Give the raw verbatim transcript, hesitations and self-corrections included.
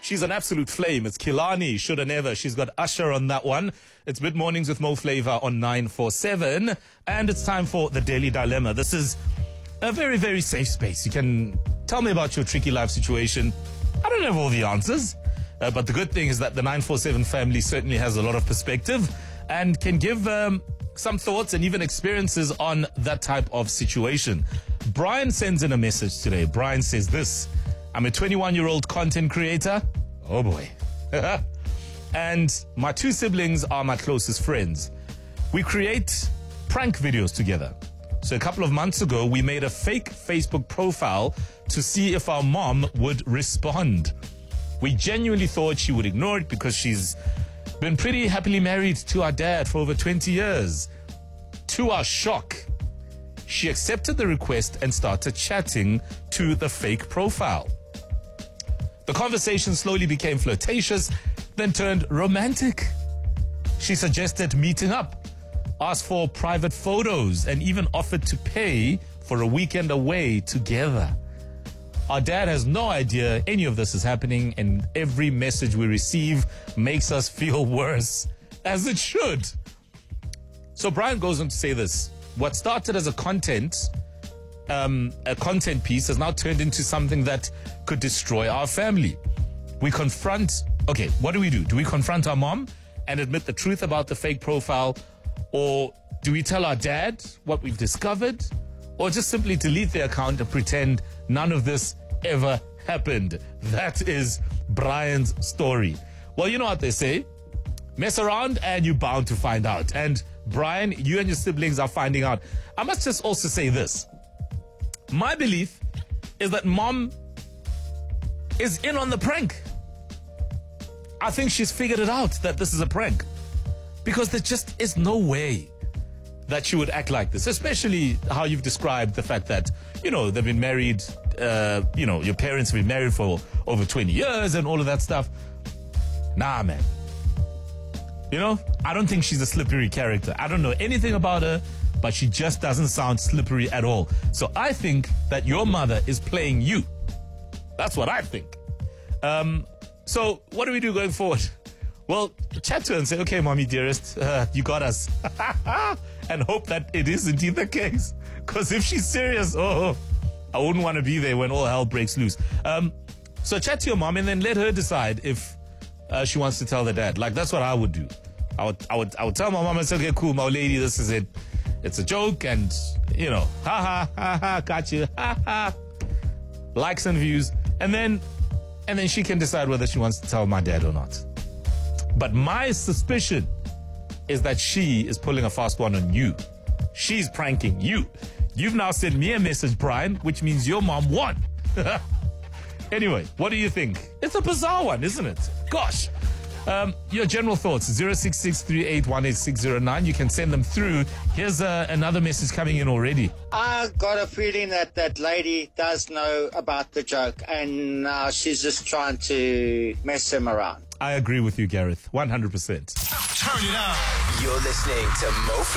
She's an absolute flame. It's Kilani, shoulda never. She's got Usher on that one. It's Mid Mornings with Mo Flava on nine four seven. And it's time for the Daily Dilemma. This is a very, very safe space. You can tell me about your tricky life situation. I don't have all the answers. Uh, but the good thing is that the nine four seven family certainly has a lot of perspective and can give um, some thoughts and even experiences on that type of situation. Brian sends in a message today. Brian says this: I'm a twenty-one-year-old content creator. Oh boy. And my two siblings are my closest friends. We create prank videos together. So a couple of months ago, we made a fake Facebook profile to see if our mom would respond. We genuinely thought she would ignore it because she's been pretty happily married to our dad for over twenty years. To our shock, she accepted the request and started chatting to the fake profile. The conversation slowly became flirtatious, then turned romantic. She suggested meeting up, asked for private photos, and even offered to pay for a weekend away together. Our dad has no idea any of this is happening, and every message we receive makes us feel worse, as it should. So Brian goes on to say this: what started as a content, um, a content piece has now turned into something that could destroy our family. We confront, okay, what do we do? Do we confront our mom and admit the truth about the fake profile? Or do we tell our dad what we've discovered? Or just simply delete the account and pretend none of this ever happened? That is Brian's story. Well, you know what they say. Mess around and you're bound to find out. And Brian, you and your siblings are finding out. I must just also say this. My belief is that mom is in on the prank. I think she's figured it out that this is a prank. Because there just is no way that she would act like this, especially how you've described the fact that, you know, they've been married, uh, you know, your parents have been married for over twenty years and all of that stuff. Nah, man. You know, I don't think she's a slippery character. I don't know anything about her, but she just doesn't sound slippery at all. So I think that your mother is playing you. That's what I think. Um, so what do we do going forward? Well, chat to her and say, okay, mommy dearest, uh, you got us. And hope that it is indeed the case. Because if she's serious, oh, I wouldn't want to be there when all hell breaks loose. Um, so chat to your mom and then let her decide if uh, she wants to tell the dad. Like, that's what I would do. I would, I would, I would tell my mom and say, okay, cool, my lady, this is it. It's a joke and, you know, ha ha, ha ha, got you, ha ha. Likes and views. And then, and then she can decide whether she wants to tell my dad or not. But my suspicion is that she is pulling a fast one on you. She's pranking you. You've now sent me a message, Brian, which means your mom won. Anyway, what do you think? It's a bizarre one, isn't it? Gosh. Um, your general thoughts, zero six six three eight one eight six zero nine. You can send them through. Here's uh, another message coming in already. I got a feeling that that lady does know about the joke, and uh, she's just trying to mess him around. I agree with you, Gareth, one hundred percent. Turn it up. You're listening to Mo